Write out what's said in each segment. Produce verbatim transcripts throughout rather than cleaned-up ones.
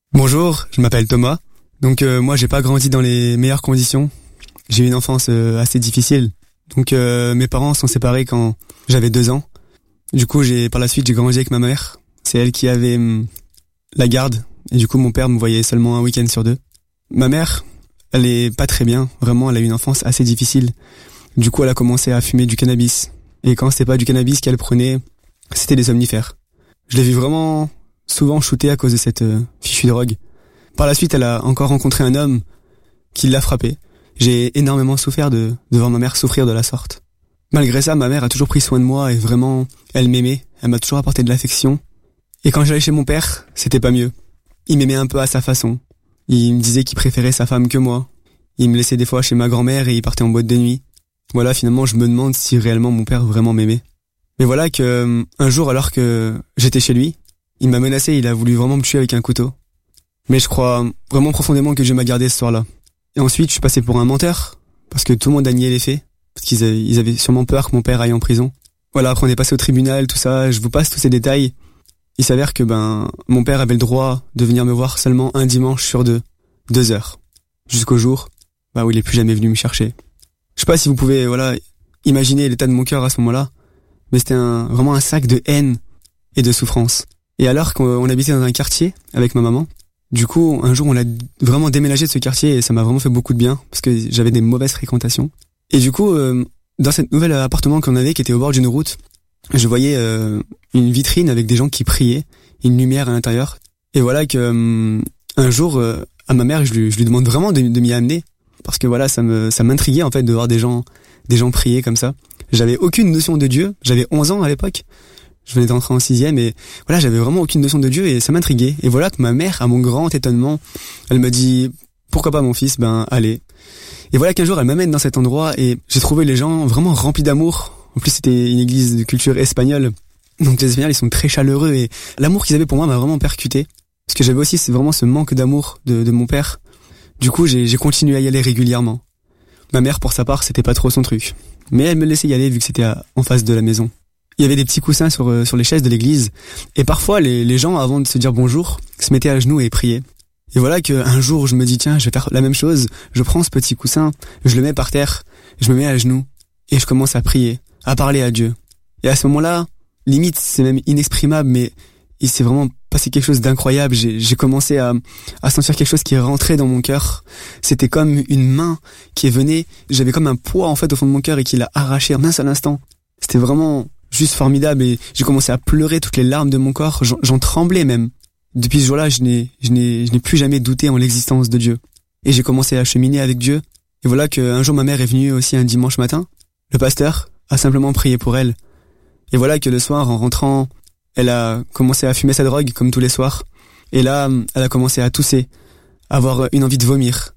Bonjour, je m'appelle Thomas. Donc euh, moi j'ai pas grandi dans les meilleures conditions. J'ai eu une enfance euh, assez difficile. Donc euh, mes parents sont séparés quand j'avais deux ans. Du coup j'ai par la suite j'ai grandi avec ma mère. C'est elle qui avait hum, la garde. Et du coup mon père me voyait seulement un week-end sur deux. Ma mère, elle est pas très bien. Vraiment, elle a eu une enfance assez difficile. Du coup elle a commencé à fumer du cannabis. Et quand c'était pas du cannabis qu'elle prenait, c'était des somnifères. Je l'ai vu vraiment souvent shooter à cause de cette euh, fichue drogue. Par la suite, elle a encore rencontré un homme qui l'a frappé. J'ai énormément souffert de, de voir ma mère souffrir de la sorte. Malgré ça, ma mère a toujours pris soin de moi et vraiment, elle m'aimait. Elle m'a toujours apporté de l'affection. Et quand j'allais chez mon père, c'était pas mieux. Il m'aimait un peu à sa façon. Il me disait qu'il préférait sa femme que moi. Il me laissait des fois chez ma grand-mère et il partait en boîte de nuit. Voilà, finalement, je me demande si réellement mon père vraiment m'aimait. Mais voilà que, un jour, alors que j'étais chez lui, il m'a menacé, il a voulu vraiment me tuer avec un couteau. Mais je crois vraiment profondément que Dieu m'a gardé ce soir-là. Et ensuite, je suis passé pour un menteur, parce que tout le monde a nié les faits, parce qu'ils avaient, ils avaient sûrement peur que mon père aille en prison. Voilà, après on est passé au tribunal, tout ça, je vous passe tous ces détails. Il s'avère que ben mon père avait le droit de venir me voir seulement un dimanche sur deux, deux heures, jusqu'au jour bah, où il est plus jamais venu me chercher. Je sais pas si vous pouvez voilà imaginer l'état de mon cœur à ce moment-là, mais c'était un, vraiment un sac de haine et de souffrance. Et alors qu'on habitait dans un quartier avec ma maman, du coup, un jour, on a vraiment déménagé de ce quartier et ça m'a vraiment fait beaucoup de bien parce que j'avais des mauvaises fréquentations. Et du coup, euh, dans cet nouvel appartement qu'on avait qui était au bord d'une route, je voyais euh, une vitrine avec des gens qui priaient, une lumière à l'intérieur. Et voilà que euh, un jour, euh, à ma mère, je lui, je lui demande vraiment de, de m'y amener parce que voilà, ça me ça m'intriguait en fait de voir des gens des gens prier comme ça. J'avais aucune notion de Dieu. J'avais onze ans à l'époque. Je venais d'entrer en sixième et voilà, j'avais vraiment aucune notion de Dieu et ça m'intriguait. Et voilà que ma mère, à mon grand étonnement, elle m'a dit « Pourquoi pas mon fils ? Ben allez ». Et voilà qu'un jour, elle m'amène dans cet endroit et j'ai trouvé les gens vraiment remplis d'amour. En plus, c'était une église de culture espagnole. Donc les Espagnols, ils sont très chaleureux et l'amour qu'ils avaient pour moi m'a vraiment percuté. Parce que j'avais aussi vraiment ce manque d'amour de, de mon père. Du coup, j'ai, j'ai continué à y aller régulièrement. Ma mère, pour sa part, c'était pas trop son truc. Mais elle me laissait y aller vu que c'était à, en face de la maison. Il y avait des petits coussins sur euh, sur les chaises de l'église et parfois les les gens avant de se dire bonjour se mettaient à genoux et priaient. Et voilà que un jour je me dis tiens, je vais faire la même chose, je prends ce petit coussin, je le mets par terre, je me mets à genoux et je commence à prier, à parler à Dieu. Et à ce moment-là, limite c'est même inexprimable mais il s'est vraiment passé quelque chose d'incroyable, j'ai j'ai commencé à à sentir quelque chose qui est rentré dans mon cœur. C'était comme une main qui est venue, j'avais comme un poids en fait au fond de mon cœur et qui l'a arraché en un seul instant. C'était vraiment juste formidable et j'ai commencé à pleurer toutes les larmes de mon corps, j'en, j'en tremblais même. Depuis ce jour-là, je n'ai, je n'ai, je n'ai plus jamais douté en l'existence de Dieu. Et j'ai commencé à cheminer avec Dieu. Et voilà qu'un jour ma mère est venue aussi un dimanche matin. Le pasteur a simplement prié pour elle. Et voilà que le soir, en rentrant, elle a commencé à fumer sa drogue comme tous les soirs. Et là, elle a commencé à tousser, à avoir une envie de vomir.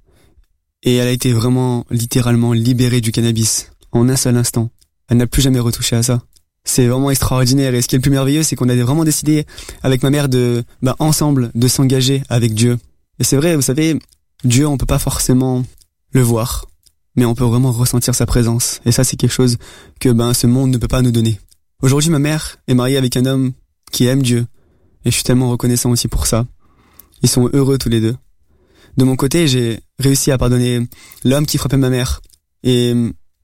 Et elle a été vraiment, littéralement libérée du cannabis en un seul instant. Elle n'a plus jamais retouché à ça. C'est vraiment extraordinaire et ce qui est le plus merveilleux, c'est qu'on a vraiment décidé avec ma mère de, bah, ensemble, de s'engager avec Dieu. Et c'est vrai, vous savez, Dieu, on peut pas forcément le voir, mais on peut vraiment ressentir sa présence. Et ça, c'est quelque chose que, ben, ce monde ne peut pas nous donner. Aujourd'hui, ma mère est mariée avec un homme qui aime Dieu et je suis tellement reconnaissant aussi pour ça. Ils sont heureux tous les deux. De mon côté, j'ai réussi à pardonner l'homme qui frappait ma mère et